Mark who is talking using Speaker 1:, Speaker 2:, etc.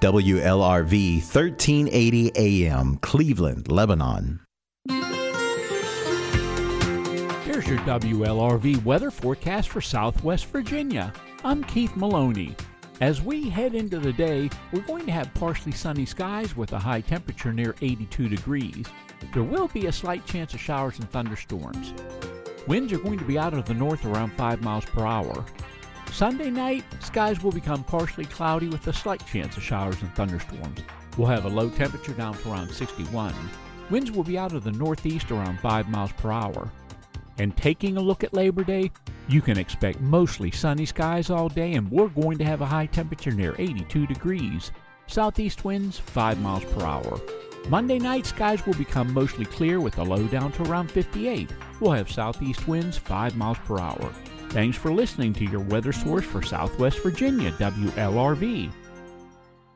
Speaker 1: WLRV 1380 AM, Cleveland, Lebanon.
Speaker 2: Here's your WLRV weather forecast for Southwest Virginia. I'm Keith Maloney. As we head into the day, we're going to have partially sunny skies with a high temperature near 82 degrees. There will be a slight chance of showers and thunderstorms. Winds are going to be out of the north around 5 miles per hour. Sunday night, skies will become partially cloudy with a slight chance of showers and thunderstorms. We'll have a low temperature down to around 61. Winds will be out of the northeast around 5 miles per hour. And taking a look at Labor Day, you can expect mostly sunny skies all day, and we're going to have a high temperature near 82 degrees. Southeast winds 5 miles per hour. Monday night, skies will become mostly clear with a low down to around 58. We'll have southeast winds 5 miles per hour. Thanks for listening to your weather source for Southwest Virginia, WLRV.